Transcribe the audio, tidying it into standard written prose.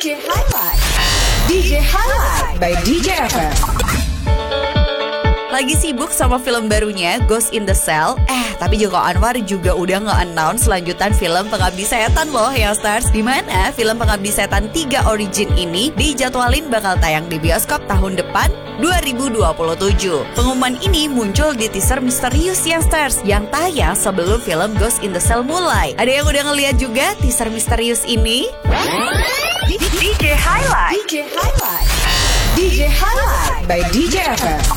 DJ Highlight. DJ Highlight by DJ FM. Lagi sibuk sama film barunya Ghost in the Shell. Tapi Joko Anwar juga udah nge-announce selanjutan film Pengabdi Setan loh Youngsters. Dimana film Pengabdi Setan 3 Origin ini dijadwalin bakal tayang di bioskop tahun depan 2027. Pengumuman ini muncul di teaser misterius Youngsters yang tayang sebelum film Ghost in the Shell mulai. Ada yang udah ngeliat juga teaser misterius ini? DJ Highlight. DJ Highlight. DJ Highlight by DJ FM.